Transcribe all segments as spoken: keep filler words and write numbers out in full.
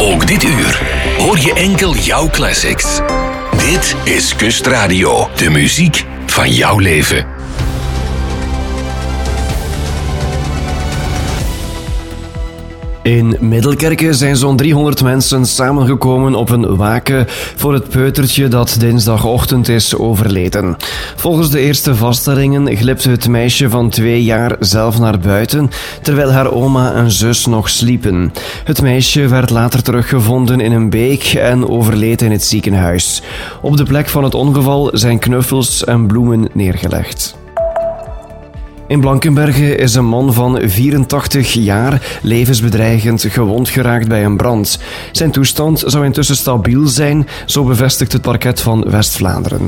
Ook dit uur hoor je enkel jouw classics. Dit is Kustradio, de muziek van jouw leven. In Middelkerke zijn zo'n driehonderd mensen samengekomen op een waken voor het peutertje dat dinsdagochtend is overleden. Volgens de eerste vaststellingen glipte het meisje van twee jaar zelf naar buiten, terwijl haar oma en zus nog sliepen. Het meisje werd later teruggevonden in een beek en overleed in het ziekenhuis. Op de plek van het ongeval zijn knuffels en bloemen neergelegd. In Blankenberge is een man van vierentachtig jaar levensbedreigend gewond geraakt bij een brand. Zijn toestand zou intussen stabiel zijn, zo bevestigt het parket van West-Vlaanderen.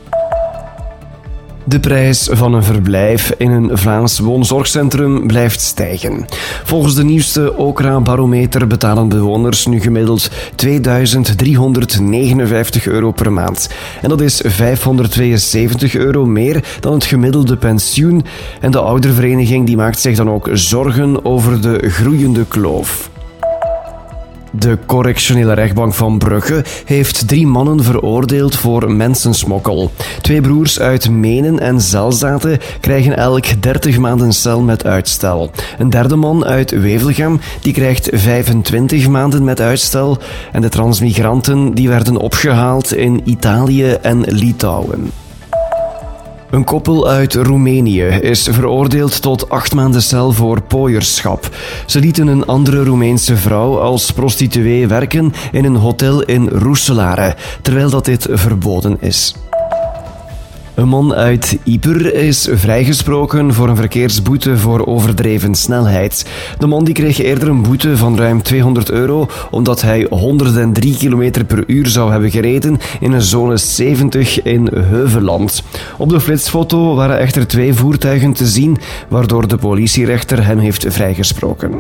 De prijs van een verblijf in een Vlaams woonzorgcentrum blijft stijgen. Volgens de nieuwste Okra-barometer betalen bewoners nu gemiddeld tweeduizend driehonderdnegenenvijftig euro per maand. En dat is vijfhonderdtweeënzeventig euro meer dan het gemiddelde pensioen. En de oudervereniging die maakt zich dan ook zorgen over de groeiende kloof. De correctionele rechtbank van Brugge heeft drie mannen veroordeeld voor mensensmokkel. Twee broers uit Menen en Zelzaten krijgen elk dertig maanden cel met uitstel. Een derde man uit Wevelgem die krijgt vijfentwintig maanden met uitstel. En de transmigranten die werden opgehaald in Italië en Litouwen. Een koppel uit Roemenië is veroordeeld tot acht maanden cel voor pooierschap. Ze lieten een andere Roemeense vrouw als prostituee werken in een hotel in Roeselare, terwijl dat dit verboden is. Een man uit Ieper is vrijgesproken voor een verkeersboete voor overdreven snelheid. De man die kreeg eerder een boete van ruim tweehonderd euro omdat hij honderddrie kilometer per uur zou hebben gereden in een zone zeventig in Heuveland. Op de flitsfoto waren echter twee voertuigen te zien, waardoor de politierechter hem heeft vrijgesproken.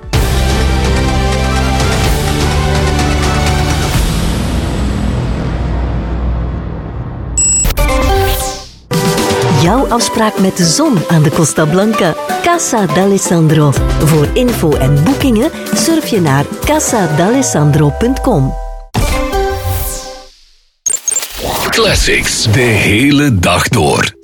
Jouw afspraak met de zon aan de Costa Blanca. Casa d'Alessandro. Voor info en boekingen surf je naar casa d'alessandro punt com. Classics, de hele dag door.